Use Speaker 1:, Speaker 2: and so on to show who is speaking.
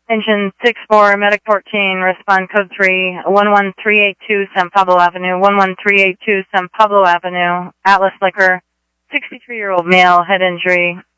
Speaker 1: Engine 6-4, Medic 14, respond code 3, 11382 San Pablo Avenue, 11382 San Pablo Avenue, Atlas Liquor, 63-year-old male, head injury,